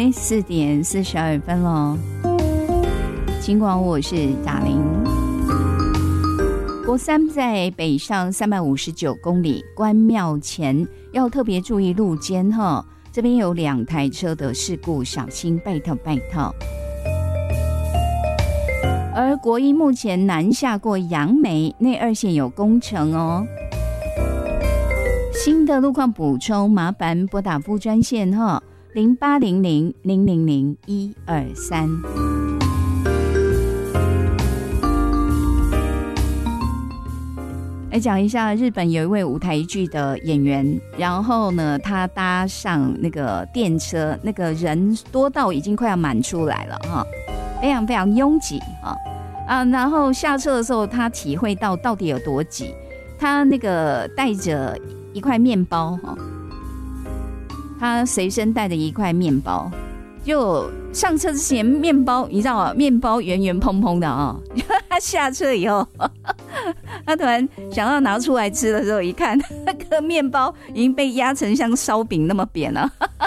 4:42咯。尽管我是大林。国三在北上359公里，关庙前要特别注意路肩哈，这边有2台车的事故，小心拜托拜托。而国一目前南下过杨梅，内2线有工程哦。新的路况补充，麻烦拨打副专线哈，0800-000-123。来讲一下，日本有一位舞台剧的演员，然后呢，他搭上那个电车，那个人多到已经快要满出来了哈，非常非常拥挤然后下车的时候，他体会到底有多挤，他那个带着一块面包哈，他随身带着一块面包，就上车之前面包你知道吗？面包圆圆蓬蓬的他下车以后。他突然想要拿出来吃的时候，一看那个面包已经被压成像烧饼那么扁了。